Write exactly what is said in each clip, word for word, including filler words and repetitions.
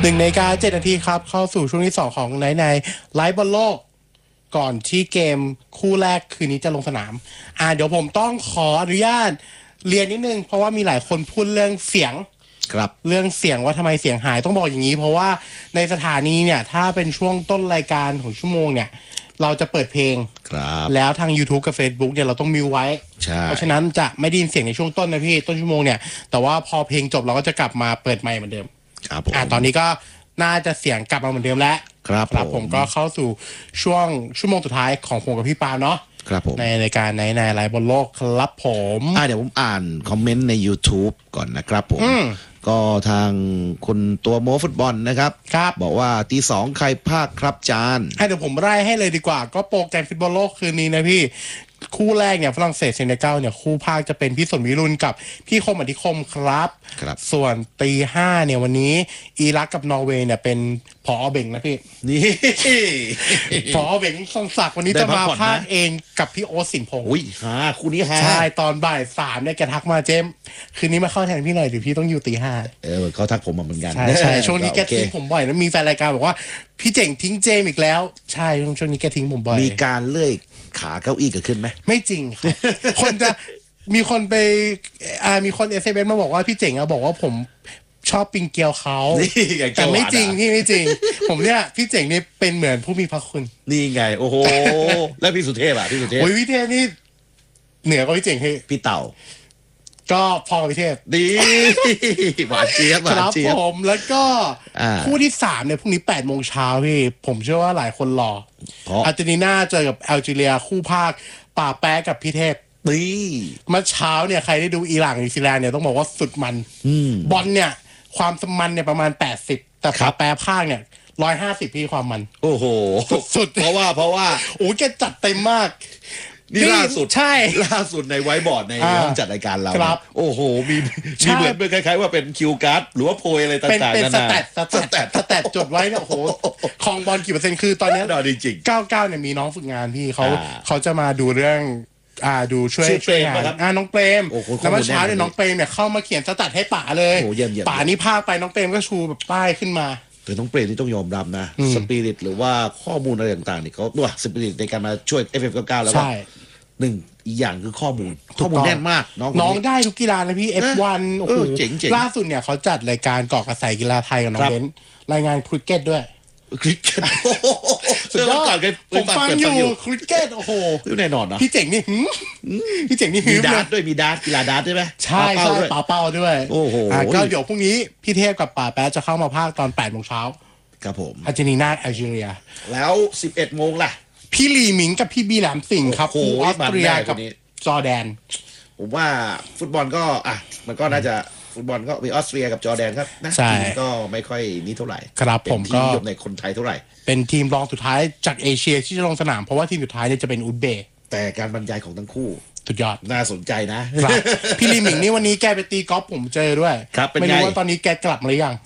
หนึ่งนาฬิกาเจ็ดนาทีครับเข้าสู่ช่วงที่สองของในในไลฟ์บอลโลกก่อนที่เกมคู่แรกคืนนี้จะลงสนามอ่าเดี๋ยวผมต้องขออนุญาตเรียนนิดนึงเพราะว่ามีหลายคนพูดเรื่องเสียงครับเรื่องเสียงว่าทำไมเสียงหายต้องบอกอย่างนี้เพราะว่าในสถานีเนี่ยถ้าเป็นช่วงต้นรายการของชั่วโมงเนี่ยเราจะเปิดเพลงครับแล้วทาง YouTube กับ Facebook เนี่ยเราต้องมิวไว้เพราะฉะนั้นจะไม่ได้ยินเสียงในช่วงต้นนะพี่ต้นชั่วโมงเนี่ยแต่ว่าพอเพลงจบเราก็จะกลับมาเปิดไมค์เหมือนเดิมครับผมอ่าตอนนี้ก็น่าจะเสียงกลับมาเหมือนเดิมแล้วครับผมผมก็เข้าสู่ช่วงชั่วโมงสุดท้ายของผมกับพี่ปาเนาะครับผมในรายการในในไลฟ์บนโลกครับผมอ่าเดี๋ยวผมอ่านคอมเมนต์ใน YouTube ก่อนนะครับผมก็ทางคุณตัวโมฟุตบอลนะครับครับบอกว่าตีสองใครภาคครับจานให้เดี๋ยวผมไล่ให้เลยดีกว่าก็โปรแกรมฟุตบอลโลกคืนนี้นะพี่คู่แรกเนี่ยฝรั่งเศสเซเนกัลเนี่ยคู่ภาคจะเป็นพี่สนวิรุณกับพี่คมอธิคมครับครับส่วนตีห้าเนี่ยวันนี้อิรักกับนอร์เวย์เนี่ยเป็นผอเบ่งนะพี่นี่ผอเบ่งทรงศักดิ์วันนี้จะมาภาคเองกับพี่โอ๊ตสินพงษ์อุ้ยฮะคู่นี้ฮะใช่ตอนบ่ายสามเนี่ยแกทักมาเจมคืนนี้มาเข้าแทนพี่หน่อยหรือพี่ต้องอยู่ตีห้าเออเขาทักผมมาเหมือนกันใช่ใช่ช่วงนี้แกทิ้งผมบ่อยแล้วมีแฟนรายการบอกว่าพี่เจ๋งทิ้งเจมอีกแล้วใช่ช่วงนี้แกทิ้งผมบ่อยมีการเลื่อยขาเก้าอี้เกิดขึ้นไหมไม่จริงครับคนจะมีคนไปอ่ามีคนเอสเอ็มเอสมาบอกว่าพี่เจ๋งอะบอกว่าผมชอบปิงเกียวเขาแต่ไม่จริงพี่ไม่จริงผมเนี่ยพี่เจ๋งนี่เป็นเหมือนผู้มีพระคุณนี่ไงโอ้โหแล้วพี่สุเทพอ่ะพี่สุเทพโอ้ยพี่เทพนี่เหนือกว่าพี่เจ๋งพี่พี่เต่าก็พอกับพี่เทพดีหวานเจี๊ยบหวานเจี๊ยบผมแล้วก็คู่ที่สามเนี่ยพรุ่งนี้แปดโมงเช้าพี่ผมเชื่อว่าหลายคนรออาร์เจนตินาเจอกับแอลจีเรียคู่ภาคป่าแป๊ะกับพี่เทพนี่เมื่อเช้าเนี่ยใครได้ดูอิหร่านนิวซีแลนด์เนี่ยต้องบอกว่าสุดมันบอลเนี่ยความสมันเนี่ยประมาณแปดสิบแต่ป่าแป๊ะภาคเนี่ยร้อยห้าสิบพี่ความมันโอ้โหสุดเพราะว่าเพราะว่าโอ้แกจัดเต็มมากนี่ล่าสุดใช่ล่าสุดในไวท์บอร์ดในห้องจัดรายการเราโอ้โหมีมีเหมือนเป็นคล้ายๆว่าเป็นคิวการ์ดหรือว่าโพยอะไรต่างๆเป็นสแตทสแตทสแตทจดไว้เนี่ยโอ้โหคองบอลกี่เปอร์เซ็นต์คือตอนนี้ดอจริงเก้าเก้าเนี่ยมีน้องฝึกงานพี่เขาเขาจะมาดูเรื่องอ่าดูช่วยช่วยงานอ่าน้องเปรมแล้วเมื่อเช้าเนี่ยน้องเปรมเนี่ยเข้ามาเขียนสแตทให้ป๋าเลยป๋านี่พาไปน้องเปรมก็ชูแบบป้ายขึ้นมาแต่น้องเปรมที่ต้องยอมรับนะสปิริตหรือว่าข้อมูลอะไรต่างๆนี่เขาด้วยสปิริตในการมาช่วย เอฟ เอฟ เก้าเก้าแล้วก็หนึ่งอีกอย่างคือข้อมูลข้อมูลแน่นมากน้องน้องได้ทุกกีฬาเลยพี่ เอฟ วัน โอ้โหเจ๋งล่าสุดเนี่ยเขาจัดรายการเกาะกระแสกีฬาไทยกับน้องเบนรายงานคริกเก็ตด้วยคริกเก็ตสุดยอดผมฟังอยู่คริกเก็ตโอ้โหแน่นอนนะพี่เจ๋งนี่พี่เจ๋งนี่มีดาร์ตด้วยมีดาร์ตกีฬาดาร์ตใช่ไหมใช่ใช่ป่าเป้าด้วยโอ้โหก็เดี๋ยวพรุ่งนี้พี่เทพกับป่าแป๊ะจะเข้ามาภาคตอนแปดโมงเช้าครับผมอาร์เจนตินาแอลจีเรียแล้วสิบเอ็ดโมงล่ะพี่ลีหมิงกับพี่บีแหลมสิงห์ครับคู่ออสเตรียกับจอร์แดนผมว่าฟุตบอลก็อ่ะมันก็น่าจะฟุตบอลก็มีออสเตรียกับจอร์แดนครับนะทีมก็ไม่ค่อยนี้เท่าไหร่ครับผมก็ยกในคนไทยเท่าไหร่เป็นทีมรองสุดท้ายจากเอเชียที่จะลงสนามเพราะว่าทีมสุดท้ายเนี่ยจะเป็นอุซเบย์แต่การบรรยายของทั้งคู่สุดยอดน่าสนใจนะพี่ลีหมิงนี่วันนี้แกไปตีกอล์ฟผมเจอด้วยไม่รู้ว่าตอนนี้แกกลับมาหรือยัง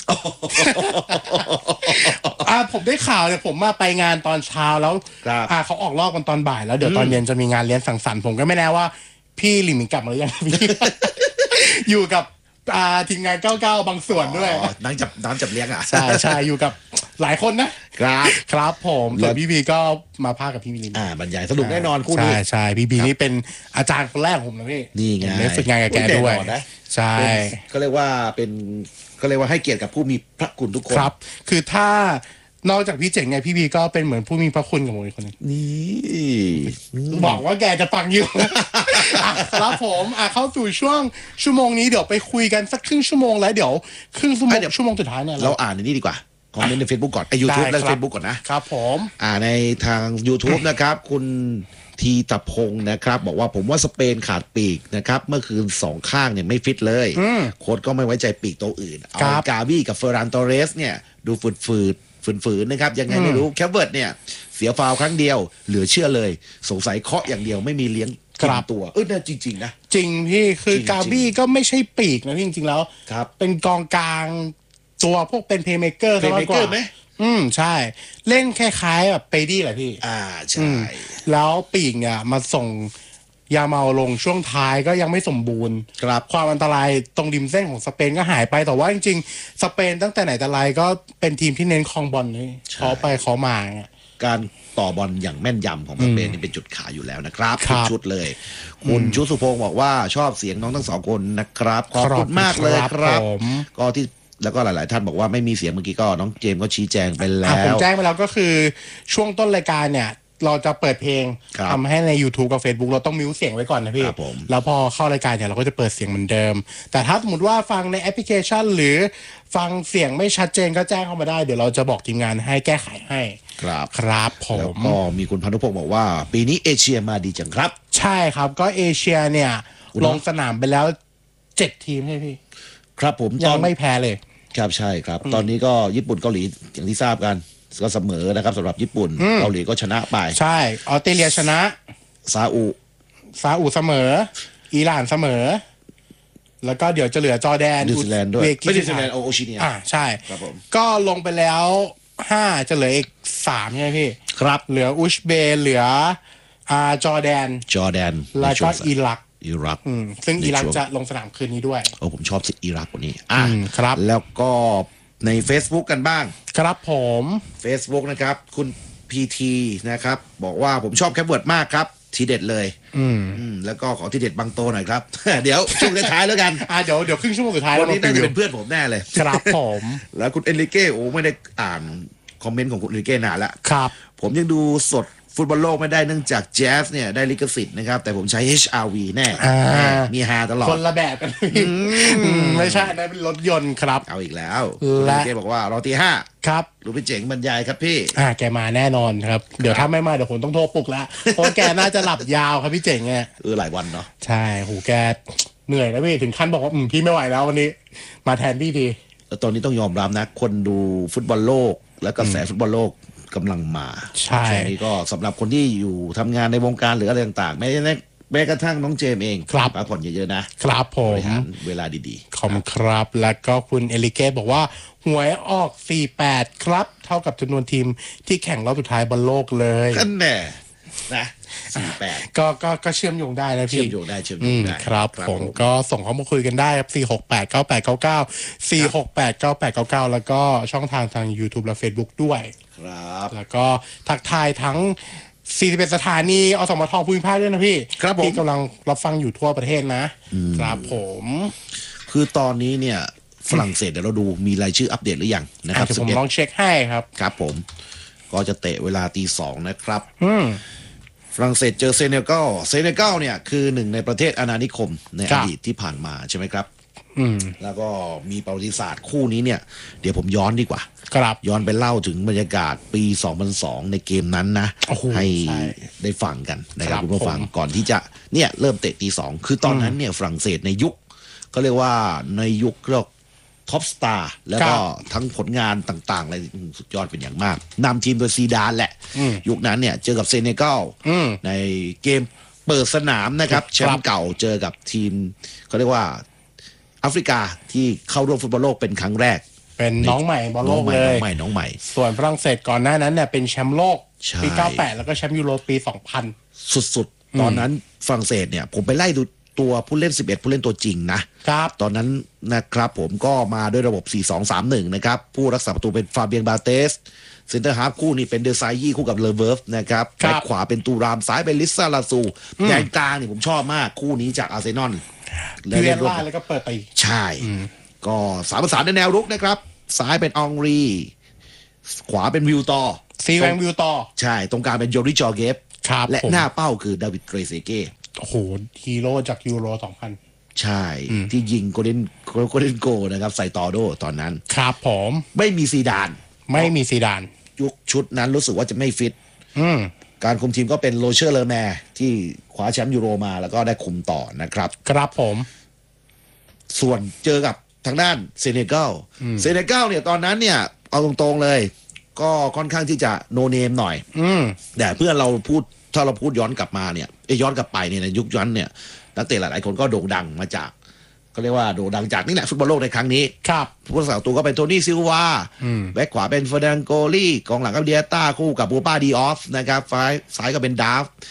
อ่าผมได้ข่าวเนี่ยผมมาไปงานตอนเช้าแล้วอ่าเขาออกรอบกันตอนบ่ายแล้วเดี๋ยวตอนเย็นจะมีงานเลี้ยงสังสรรค์ผมก็ไม่แน่ว่าพี่ลีหมิงกลับมาหรือยังอยู่กับทีมงานเก้าเก้าบางส่วนด้วยน้ำจับน้ำจับเลี้ยงอ่ะใช่ใช่อยู่กับหลายคนนะครับครับผมส่วนพี่บีก็มาพากับพี่บีอ่าบรรยายสนุกแน่นอนคู่นี้ใช่ใช่พี่บีนี่เป็นอาจารย์คนแรกผมนะพี่นี่ไงได้ฝึกงานกับแกด้วยใช่ก็เรียกว่าเป็นก็เรียกว่าให้เกียรติกับผู้มีพระคุณทุกคนครับคือถ้านอกจากพี่เจ๋งไงพี่บีก็เป็นเหมือนผู้มีพระคุณกับผมอีกคนนึงนี่บอกว่าแกจะฟังอยู่ครับผมอ่ะเข้าสู่ช่วงชั่วโมงนี้เดี๋ยวไปคุยกันสักครึ่งชั่วโมงแล้วเดี๋ยวครึ่งชั่วโมงชั่วโมงสุดท้ายเนี่ยเราอ่านในนี้ดีกว่าคอมเมนต์ใน Facebook ก่อนไอ้ YouTube และ Facebook ก่อนนะครับผมอ่าในทาง YouTube นะครับคุณทีตะพงศ์นะครับบอกว่าผมว่าสเปนขาดปีกนะครับเมื่อคืนสองข้างเนี่ยไม่ฟิตเลยโค้ชก็ไม่ไว้ใจปีกตัวอื่นเอากาบี้กับเฟอร์รันโตเรสเนี่ยดูฝืดฝืดฝืนๆนะครับยังไงไม่รู้แคปเวิร์ดเนี่ยเสียฟาวครั้งเดียวเหลือเชื่อเลยสงสัยเคาะอย่างเดียวไม่มีเลี้ยงกินตัวเออน่าจริงๆนะจริงพี่คือกาบี้ก็ไม่ใช่ปีกนะพี่จริงๆแล้วเป็นกองกลางตัวพวกเป็นเพลย์เมเกอร์เพลย์เมเกอร์ไหมอืมใช่เล่นคล้ายๆแบบเปดี้แหละพี่อ่าใช่แล้วปีกเนี่ยมาส่งยาเมาลงช่วงท้ายก็ยังไม่สมบูรณ์ครับความอันตรายตรงริมเส้นของสเปนก็หายไปแต่ว่าจริงๆสเปนตั้งแต่ไหนแต่ไรก็เป็นทีมที่เน้นครองบอลเลยเขาไปเขามาการต่อบอลอย่างแม่นยำของสเปนนี่เป็นจุดขายอยู่แล้วนะครับทุกชุดเลยคุณชุสุพงศ์บอกว่าชอบเสียงน้องทั้งสองคนนะครับขอบคุณมากเลยครับก็ที่แล้วก็หลายๆท่านบอกว่าไม่มีเสียงเมื่อกี้ก็น้องเจมส์ก็ชี้แจงไปแล้วผมแจ้งไปแล้วก็คือช่วงต้นรายการเนี่ยเราจะเปิดเพลงทำให้ใน YouTube กับ Facebook เราต้องมิวเสียงไว้ก่อนนะพี่แล้วพอเข้ารายการเนี่ยเราก็จะเปิดเสียงเหมือนเดิมแต่ถ้าสมมติว่าฟังในแอปพลิเคชันหรือฟังเสียงไม่ชัดเจนก็แจ้งเข้ามาได้เดี๋ยวเราจะบอกทีมงานให้แก้ไขให้ครับครับผมแล้วก็มีคุณพันธุพงศ์บอกว่าปีนี้เอเชียมาดีจังครับใช่ครับก็เอเชียเนี่ยลงสนามไปแล้วเจ็ดทีมใช่พี่ครับผมยังไม่แพ้เลยครับใช่ครับตอนนี้ก็ญี่ปุ่นเกาหลีอย่างที่ทราบกันก็เสมอนะครับสำหรับญี่ปุ่นเกาหลีก็ชนะไปใช่ออสเตรเลียชนะซาอุซาอุเสมออิหร่านเสมอแล้วก็เดี๋ยวจะเหลือจอร์แดนนิวซีแลนด์ด้วยไม่นิวซีแลนด์โอชิเนียอ่าใช่ครับผมก็ลงไปแล้วห้าจะเหลืออีกสามใช่ไหมพี่ครับเหลืออุซเบย์เหลืออ่าจอร์แดนจอร์แดนแล้วก็อิรักอิรักซึ่งอิรักจะลงสนามคืนนี้ด้วยโอ้ผมชอบอิรักกว่านี้อ่าครับแล้วก็ใน Facebook กันบ้างครับผม Facebook นะครับคุณ พี ที นะครับบอกว่าผมชอบแคปเวิร์ดมากครับทีเด็ดเลยอืมแล้วก็ขอทีเด็ดบางโตหน่อยครับ เดี๋ยวช่วงท้ายแล้วกันอ่าเดี๋ยวเดี๋ยวครึ่งชั่วโมงสุดท้ายวันนี้น่าจะเป็นเพื่อนผมแน่เลยครับผมแล้วคุณเอลิเก้โอ้ไม่ได้อ่านคอมเมนต์ของคุณเอลิเก้นานละครับผมยังดูสดฟุตบอลโลกไม่ได้เนื่องจากแจ๊สเนี่ยได้ลิขสิทธิ์นะครับแต่ผมใช้ เอช อาร์ วี แน่มีฮาตลอดคนละแบบกันไม่ใช่นะเป็นรถยนต์ครับเอาอีกแล้วและเกบอกว่ารอตีห้าครับรู้พี่เจ๋งบรรยายครับพี่อ่าแกมาแน่นอนครับเดี๋ยวถ้าไม่มาเดี๋ยวผมต้องโทรปลุกแล้วเพราะแกน่าจะหลับยาวครับพี่เจ๋งไงเออหลายวันเนาะใช่โหแกเหนื่อยนะพี่ถึงขั้นบอกว่าอืมพี่ไม่ไหวแล้ววันนี้มาแทนพี่ดีแล้วตอนนี้ต้องยอมรับนะคนดูฟุตบอลโลกแล้วก็แสฟุตบอลโลกกำลังมาใช่ช่วงนี้ก็สำหรับคนที่อยู่ทำงานในวงการหรืออะไรต่างๆแม้แม้กระทั่งน้องเจมเองครับพักผ่อนเยอะๆนะครับผมบริหารเวลาดีๆขอบคุณครับแล้วก็คุณเอลิเกตบอกว่าหวยออกสี่สิบแปดครับเท่ากับจำนวนทีมที่แข่งรอบสุดท้ายบอลโลกเลยนั่นแน่นะสี่สิบแปดก็ก็ก็เชื่อมโยงได้นะพี่เชื่อมโยงได้เชื่อมโยงได้ครับผมก็ส่งเข้ามาคุยกันได้ครับสี่ หก แปด เก้า แปด เก้า เก้า สี่ หก แปด เก้า แปด เก้า เก้าแล้วก็ช่องทางทาง YouTube และ Facebook ด้วยครับแล้วก็ทักทายทั้งสี่สิบเอ็ดสถานีอสมทภูมิภาคด้วยนะพี่ครับผมที่กำลังรับฟังอยู่ทั่วประเทศนะครับผมคือตอนนี้เนี่ยฝรั่งเศสเดี๋ยวเราดูมีรายชื่ออัปเดตหรือยังนะครับผมลองเช็คให้ครับครับผมก็จะเตะเวลาตีสองนะครับอืมฝรั่งเศสเจอเซเนกัลเซเนกัลเนี่ยคือหนึ่งในประเทศอาณานิคมในอดีตที่ผ่านมาใช่ไหมครับอืมแล้วก็มีประวัติศาสตร์คู่นี้เนี่ยเดี๋ยวผมย้อนดีกว่าครับย้อนไปเล่าถึงบรรยากาศปีสองพันสองในเกมนั้นนะให้ได้ฟังกันนะครับคุณผู้ฟังก่อนที่จะเนี่ยเริ่มเตะตีสองคือตอนนั้นเนี่ยฝรั่งเศสในยุคก็เรียกว่าในยุคเรียกท็อปสตาร์แล้วก็ทั้งผลงานต่างๆอะไรสุดยอดเป็นอย่างมากนำทีมโดยซีดานแหละยุคนั้นเนี่ยเจอกับเซเนกัลในเกมเปิดสนามนะครับแชมป์เก่าเจอกับทีมเขาเรียกว่าแอฟริกาที่เข้าร่วมฟุตบอลโลกเป็นครั้งแรกเป็นน้องใหม่บอลโลกเลยน้องใหม่น้องใหม่ส่วนฝรั่งเศสก่อนหน้านั้นเนี่ยเป็นแชมป์โลกปีเก้าสิบแปดแล้วก็แชมป์ยูโรปีสองพันสุดๆตอนนั้นฝรั่งเศสเนี่ยผมไปไล่ดูตัวผู้เล่นสิบเอ็ดผู้เล่นตัวจริงนะครับตอนนั้นนะครับผมก็มาด้วยระบบ สี่ สอง สาม หนึ่ง นะครับผู้รักษาประตูเป็นฟาเบียนบาเตสเซนเตอร์ฮาล์ฟคู่นี้เป็นเดอร์ไซยี่คู่กับเลเวิร์ฟนะครับแบ็คขวาเป็นตูรามซ้ายเป็นลิซ่าลาซูแดนกลางนี่ผมชอบมากคู่นี้จากอาร์เซนอลเล่นล่าแล้วก็เปิดไปใช่ก็สามประสานในแนวรุกนะครับซ้ายเป็นอองรีขวาเป็นวิวตอซีแวงวิวตอใช่ตรงกลางเป็นโยริจอเกฟและหน้าเป้าคือดาวิดเกรเซเก้โอ้โหฮีโร่จากยูโรสองพันใช่ที่ยิงโกลเด้นโกลเด้นโกนะครับใส่ตอโดตอนนั้นครับผมไม่มีซีดานไม่มีซีดานยุคชุดนั้นรู้สึกว่าจะไม่ฟิตการคุมทีมก็เป็นโรเชอร์เลอแมร์ที่คว้าแชมป์ยูโรมาแล้วก็ได้คุมต่อนะครับครับผมส่วนเจอกับทางด้านเซเนกัลเซเนกัลเนี่ยตอนนั้นเนี่ยเอาตรงๆเลยก็ค่อนข้างที่จะโนเนมหน่อยแต่เพื่อเราพูดถ้าเราพูดย้อนกลับมาเนี่ยย้อนกลับไปเนี่ยในยุคย้อนเนี่ยนักเตะหลายๆคนก็โด่งดังมาจากก็เรียกว่าโด่งดังจากนี่แหละฟุตบอลโลกในครั้งนี้ครับผู้รักษาประตูก็เป็นโทนี่ซิลวาแบ็คขวาเป็นเฟอร์นันโกลี่กองหลังก็เดียต้าคู่กับบูปาดีออฟนะครับซ้ายซ้ายก็เป็นดาฟ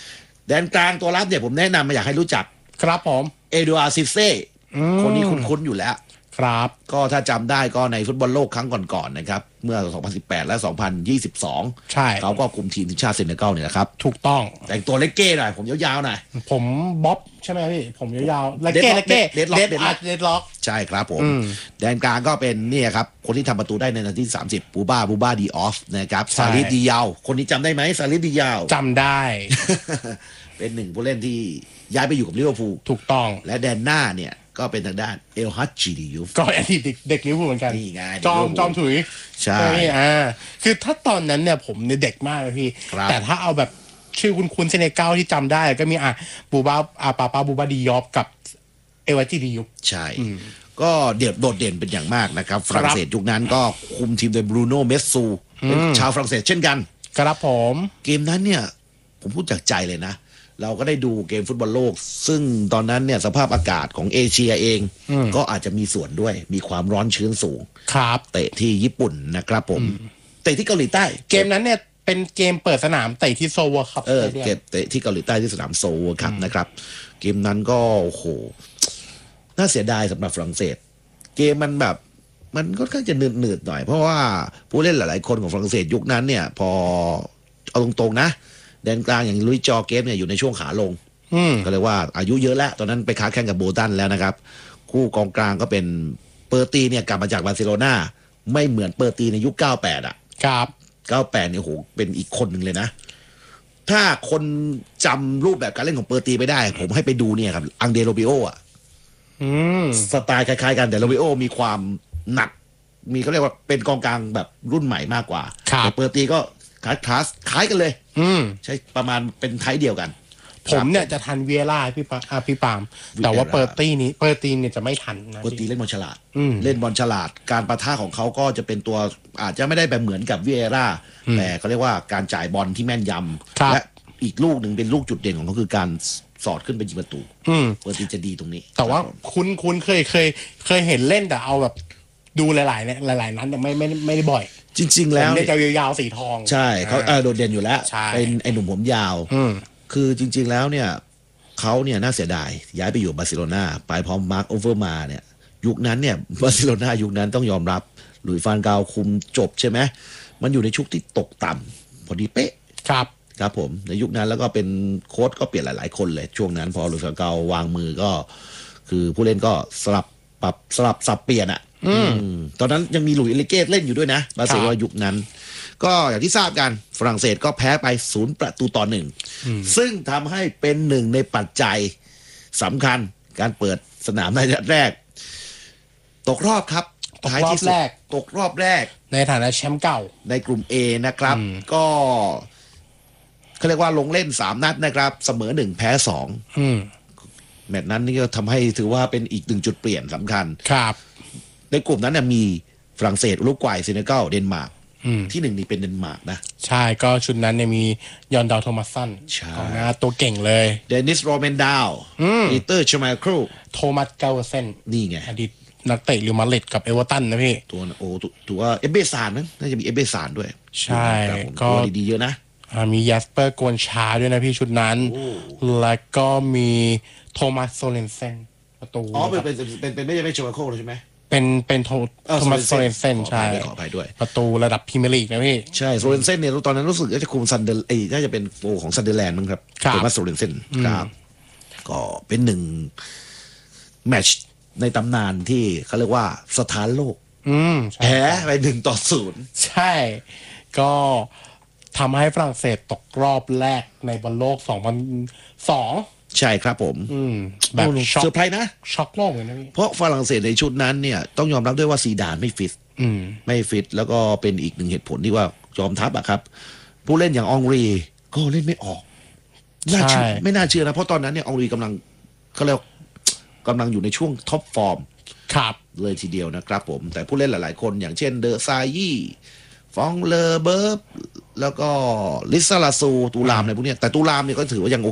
แดนกลางตัวรับเนี่ยผมแนะนำมาอยากให้รู้จักครับผมเอดูอาร์ซิเซ่คนนี้คุ้นๆอยู่แล้วครับก็ถ้าจำได้ก็ในฟุตบอลโลกครั้งก่อนๆนะครับเมื่อสองพันสิบแปดและสองพันยี่สิบสองใช่เขาก็คุมทีมทีมชาติเซเนกัลเนี่ยนะครับถูกต้องแต่งตัวเล็กเก้หน่อยผมยาวๆหน่อยผมบ๊อบใช่ไหมพี่ผมยาวๆเล็กเก้เล็กเก้เดดล็อกเดดล็อกเดดล็อกใช่ครับผมแดนกลางก็เป็นนี่ครับคนที่ทำประตูได้ในนาทีสามสิบบูบ้าบูบ้าดีออฟนะครับซาลิดดียาวคนนี้จำได้ไหมซาลิดดียาวจำได้เป็นหนึ่งผู้เล่นที่ย้ายไปอยู่กับลิเวอร์พูลถูกต้องและแดนหน้าเนี่ยก็เป็นทางด้านเอลฮัตจิดิยูฟก็อดีตเด็กลิเวอร์พูลเหมือนกันนี่ไงจอมจอมถุยใช่อ่าคือถ้าตอนนั้นเนี่ยผมเนี่ยเด็กมากเลยพี่แต่ถ้าเอาแบบชื่อคุณคุณเซเนกัลที่จำได้ก็มีอ่ะบูบาอาปาปาบูบาดียอฟกับเอลฮัตจิดิยูฟใช่ก็เด่นโดดเด่นเป็นอย่างมากนะครับฝรั่งเศสยุคนั้นก็คุมทีมโดยบรูโน่เมสซูเป็นชาวฝรั่งเศสเช่นกันครับผมเกมนั้นเนี่ยผมพูดจากใจเลยนะเราก็ได้ดูเกมฟุตบอลโลกซึ่งตอนนั้นเนี่ยสภาพอากาศของเอเชียเองก็อาจจะมีส่วนด้วยมีความร้อนชื้นสูงครับเตะที่ญี่ปุ่นนะครับผมเตะที่เกาหลีใต้เกมนั้นเนี่ยเป็นเกมเปิดสนามเตะที่โซลครับเออเกมเตะที่เกาหลีใต้ที่สนามโซลครับนะครับเกมนั้นก็โอ้โหน่าเสียดายสำหรับฝรั่งเศสเกมมันแบบมันก็ค่อนข้างจะหนืดๆหน่อยเพราะว่าผู้เล่นหลายๆคนของฝรั่งเศสยุคนั้นเนี่ยพอเอาตรงๆนะแดนกลางอย่างลุยจอเกฟเนี่ยอยู่ในช่วงขาลงก็เลยว่าอายุเยอะแล้วตอนนั้นไปค้าแข่งกับโบตันแล้วนะครับคู่กองกลางก็เป็นเปอร์ตีเนี่ยกลับมาจากบาร์เซโลนาไม่เหมือนเปอร์ตีในยุคเก้าสิบแปดอ่ะครับเก้าสิบแปดเนี่ยโหเป็นอีกคนหนึ่งเลยนะถ้าคนจำรูปแบบการเล่นของเปอร์ตีไปได้ผมให้ไปดูเนี่ยครับอังเดโรบิโออ่ะสไตล์คล้ายๆกันแต่โรบิโอมีความหนักมีเขาเรียกว่าเป็นกองกลางแบบรุ่นใหม่มากกว่าแต่เปอร์ตีก็คลาสคลาสคล้ายกันเลยใช่ประมาณเป็นไทป์เดียวกันผมเนี่ยจะทันเวียร่าพี่ปาพี่ปามแต่ว่าเปอร์ตี้นี้เปอร์ตีเนี่ยจะไม่ทันนะเปอร์ตีเล่นบอลฉลาดเล่นบอลฉลาดการปะทะของเขาก็จะเป็นตัวอาจจะไม่ได้แบบเหมือนกับเวียร่าแต่เขาเรียกว่าการจ่ายบอลที่แม่นยำและอีกลูกหนึ่งเป็นลูกจุดเด่นของเขาคือการสอดขึ้นไปยิงประตูเปอร์ตีจะดีตรงนี้แต่ว่าคุณคุณเคยเคยเคยเห็นเล่นแต่เอาแบบดูหลายๆเนี่ยหลายๆนั้นแต่ไม่ไม่ไม่ได้บ่อยจริงๆแล้วเนี่ยยาวๆสีทองใช่เขาโดดเด่นอยู่แล้วเป็นไอ้หนุ่มผมยาวคือจริงๆแล้วเนี่ยเขาเนี่ยน่าเสียดายย้ายไปอยู่บาร์เซโลนาไปพร้อมมาร์คโอเวอร์มาเนี่ยยุคนั้นเนี่ยบาร์เซโลนายุคนั้นต้องยอมรับหลุยส์ฟานกาลคุมจบใช่ไหมมันอยู่ในชุกที่ตกต่ำพอดีเป๊ะครับครับผมในยุคนั้นแล้วก็เป็นโค้ชก็เปลี่ยนหลายๆคนเลยช่วงนั้นพอหลุยส์ฟานกาลวางมือก็คือผู้เล่นก็สลับปรับสลับสับเปลี่ยนอ่ะตอนนั้นยังมีหลุยส์เอลิเกตเล่นอยู่ด้วยนะบาร์เซโลนายุคนั้นก็อย่างที่ทราบกันฝรั่งเศสก็แพ้ไปศูนย์ประตูต่อหนึ่งซึ่งทำให้เป็นหนึ่งในปัจจัยสำคัญการเปิดสนามในนัดแรกตกรอบครับตกรอบแรกตกรอบแรกในฐานะแชมป์เก่าในกลุ่ม A นะครับก็เขาเรียกว่าลงเล่นสามนัดนะครับเสมอหนึ่งแพ้สองแมตช์นั้นนี่ก็ทำให้ถือว่าเป็นอีกหนึ่งจุดเปลี่ยนสำคัญครับในกลุ่มนั้นเนี่ยมีฝรั่งเศสอุรุกวัยเซเนกัลเดนมาร์กที่หนึ่งนี่เป็นเดนมาร์กนะใช่ก็ชุดนั้นเนี่ยมียอนดาวโทมัสสันกองหน้าตัวเก่งเลยเดนิสโรเมนดาวปีเตอร์ชมาครูโทมัสเกลเซนนี่ไงอดีตนักเตะริวมาดริดกับเอเวอร์ตันนะพี่ตัวโอ้ถือว่าเอเบซานนะน่าจะมีเอเบซานด้วยใช่ก็ดีๆเยอะนะมียัสเปอร์โกนชาด้วยนะพี่ชุดนั้นแล้วก็มีโทมัสโซเลนเซนประตูอ๋อเป็นเป็นเป็นเป็นไม่ใช่ไม่ชมาโคใช่ไหมเป็นเป็นโทโทมัสโซเลนเซนใช่ขออภัยด้วยประตูระดับพรีเมียร์ลีกนะพี่ใช่โซเลนเซนเนี่ยตอนนั้นรู้สึกจะคุมซันเดอร์เอ้น่าจะเป็นโฟของซันเดอร์แลนด์มั้งครับโทมัสโซเลนเซนครับก็เป็นหนึ่งแมตช์ในตำนานที่เขาเรียกว่าสถานโลกแพ้ไปหนึ่งต่อศูนย์ใช่ก็ทำให้ฝรั่งเศสตกรอบแรกในบอลโลกสองพันสองใช่ครับผมแบบเซอร์ไพรส์นะช็อกโลกเลยนะพี่เพราะฝรั่งเศสในชุดนั้นเนี่ยต้องยอมรับด้วยว่าซีดานไม่ฟิตไม่ฟิตแล้วก็เป็นอีกหนึ่งเหตุผลที่ว่ายอมทับอะครับผู้เล่นอย่างอองรีก็เล่นไม่ออกน่าเชื่อไม่น่าเชื่อนะเพราะตอนนั้นเนี่ยอองรีกำลังเขาเรียกกำลังอยู่ในช่วงท็อปฟอร์มครับเลยทีเดียวนะครับผมแต่ผู้เล่นหลายๆคนอย่างเช่นเดอซายี่ฟองเลอเบิร์บแล้วก็ลิซาลาซูตูรามอะไรพวกนี้แต่ตูรามเนี่ยก็ถือว่ายัง